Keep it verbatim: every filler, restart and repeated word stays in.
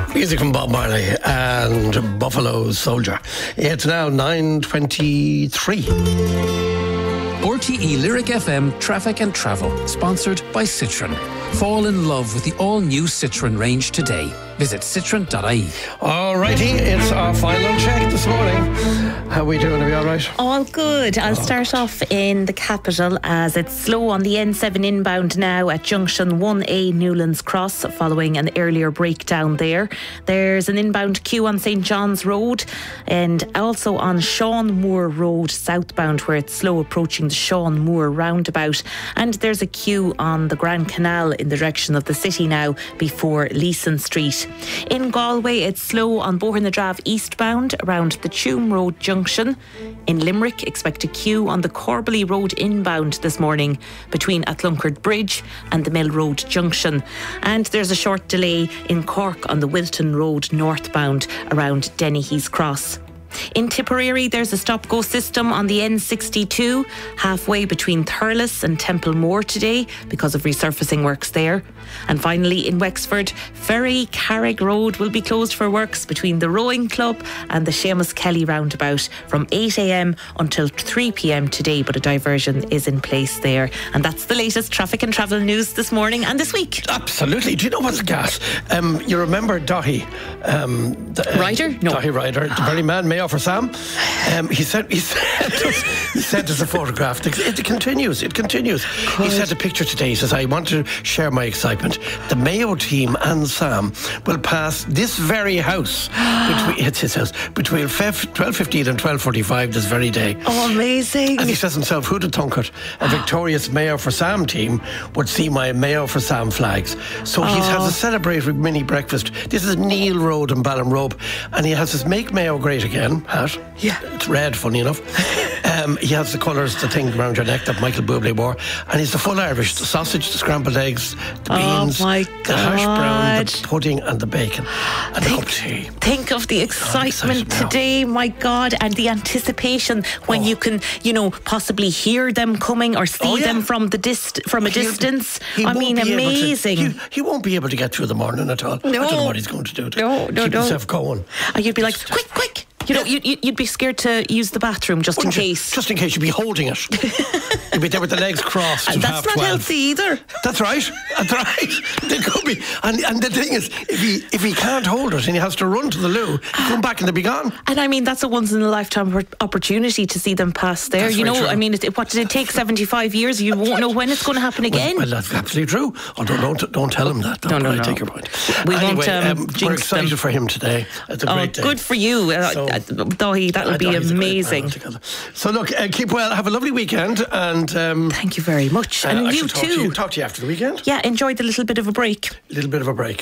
Music from Bob Marley and Buffalo Soldier. It's now nine twenty-three. R T E Lyric F M Traffic and Travel, sponsored by Citroen. Fall in love with the all-new Citroen range today. Visit citroen dot I E. Alrighty, it's our final check this morning. How are we doing? Are we all right? All good. I'll oh, start good. off in the capital as it's slow on the N seven inbound now at junction one A Newlands Cross following an earlier breakdown there. There's an inbound queue on St John's Road and also on Sean Moore Road southbound where it's slow approaching the Sean Moore roundabout. And there's a queue on the Grand Canal in the direction of the city now before Leeson Street. In Galway, it's slow on Bohernadrave eastbound around the Tuam Road junction. In Limerick, expect a queue on the Corbally Road inbound this morning between Athlunkard Bridge and the Mill Road junction. And there's a short delay in Cork on the Wilton Road northbound around Dennehy's Cross. In Tipperary, there's a stop-go system on the N sixty-two halfway between Thurles and Templemore today because of resurfacing works there. And finally, in Wexford, Ferry Carrick Road will be closed for works between the Rowing Club and the Seamus Kelly roundabout from eight a m until three p m today, but a diversion is in place there. And that's the latest traffic and travel news this morning and this week. Absolutely. Do you know what's gas? Um, you remember Dahi? Um, the, uh, Ryder? No. Dahi Ryder, the very man, Mayor for Sam. Um, he said he sent us, he sent us a photograph. It, it continues. It continues. God. He sent a picture today. He says, I want to share my excitement. The Mayo team and Sam will pass this very house between, it's his house, between twelve fifteen and twelve forty-five this very day. Oh, amazing. And he says himself, who'd have thunk it? A victorious Mayo for Sam team would see my Mayo for Sam flags. So he has a celebratory mini breakfast. This is Neil Road in Ballinrobe, and he has his Make Mayo Great Again hat. Yeah. It's red, funny enough. um, he has the colours, the thing around your neck that Michael Bublé wore, and he's the full Irish, the sausage, the scrambled eggs, the beans, oh my the hash brown, the pudding and the bacon and think, the cup of tea. Think of the excitement today, my God, and the anticipation when oh. you can, you know, possibly hear them coming or see oh, yeah. them from the dist- from a He'll, distance. He I mean, amazing. To, he, he won't be able to get through the morning at all. No. I don't know what he's going to do to no, no, keep no. himself going. And you'd be like, quick, quick. You know, you, you'd be scared to use the bathroom just Wouldn't in you? case. Just in case, you'd be holding it. You'd be there with the legs crossed. And that's half not twelve. healthy either. That's right. That's right. There could be. And, and the thing is, if he if he can't hold it and he has to run to the loo, he'll come back and they'll be gone. And I mean, that's a once in a lifetime opportunity to see them pass there. That's you know, true. I mean, it, what did it take? seventy-five years? You won't know when it's going to happen again. Well, well that's absolutely true. Oh, don't, don't, don't tell him that. No, no, I no. take your point. We anyway, won't um, um, jinx we're excited them. for him today. It's a oh, great day. Good for you. Uh, so, uh, Dahi, that'll be amazing. So look, uh, keep well, have a lovely weekend, and um, thank you very much. Uh, and I you shall talk too. To you, talk to you after the weekend. Yeah, enjoy the little bit of a break. A little bit of a break.